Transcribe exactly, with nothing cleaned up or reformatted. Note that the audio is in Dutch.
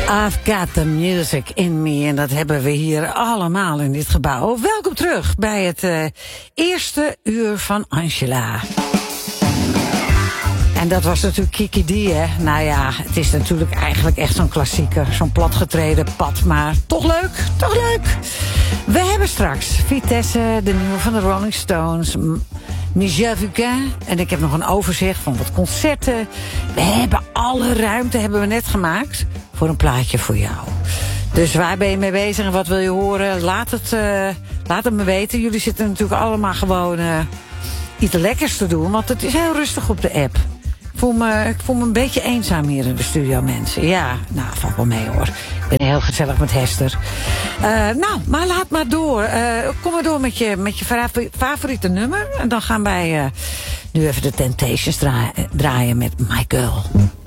I've got the music in me. En dat hebben we hier allemaal in dit gebouw. Welkom terug bij het uh, eerste uur van Angela. En dat was natuurlijk Kiki D, hè. Nou ja, het is natuurlijk eigenlijk echt zo'n klassieker. Zo'n platgetreden pad, maar toch leuk, toch leuk. We hebben straks Vitesse, de nieuwe van de Rolling Stones, Michel Fugain. En ik heb nog een overzicht van wat concerten. We hebben alle ruimte, hebben we net gemaakt, voor een plaatje voor jou. Dus waar ben je mee bezig en wat wil je horen? Laat het, uh, laat het me weten. Jullie zitten natuurlijk allemaal gewoon uh, iets lekkers te doen, want het is heel rustig op de app. Ik voel, me, ik voel me een beetje eenzaam hier in de studio, mensen. Ja, nou, valt wel mee, hoor. Ik ben heel gezellig met Hester. Uh, nou, maar laat maar door. Uh, kom maar door met je, met je favoriete nummer. En dan gaan wij uh, nu even de Temptations draaien, draaien met My Girl.